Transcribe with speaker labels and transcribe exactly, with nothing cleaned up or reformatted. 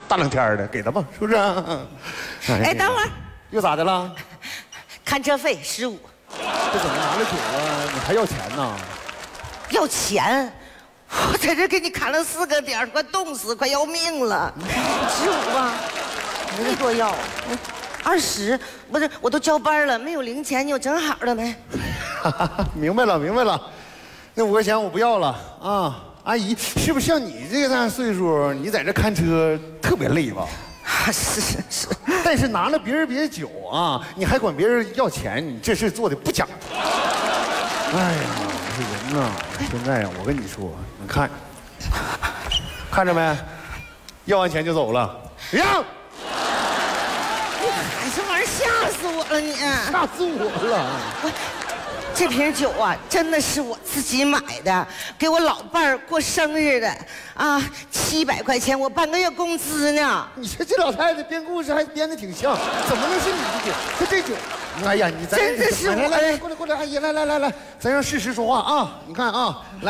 Speaker 1: 大冷天的，给他吧，是不是？
Speaker 2: 哎，等会儿，
Speaker 1: 又咋的了？
Speaker 2: 看车费十五。
Speaker 1: 这怎么拿了酒啊？你还要钱呢？
Speaker 2: 要钱？我在这给你砍了四个点，快冻死，快要命了。十五吧，没多要。二十，不是，我都交班了，没有零钱，你有整好了没？
Speaker 1: 明白了，明白了。那五块钱我不要了啊，阿姨，是不是像你这个大岁数，你在这看车特别累吧？
Speaker 2: 啊，是是是。
Speaker 1: 但是拿了别人别的酒啊，你还管别人要钱，你这事做的不讲究。哎呀，这人呐，现在呀，我跟你说，你看，看着没？要完钱就走了，让。
Speaker 2: 你这玩意儿吓死我了你！
Speaker 1: 吓死我了！
Speaker 2: 我这瓶酒啊，真的是我自己买的，给我老伴儿过生日的啊，七百块钱，我半个月工资呢。
Speaker 1: 你说这老太太编故事还编的挺像，怎么能是你的酒？可这酒，哎呀，你咱
Speaker 2: 真的是我
Speaker 1: 来来来，过来过来，阿姨，来来来来，咱让事实说话啊！你看啊，来。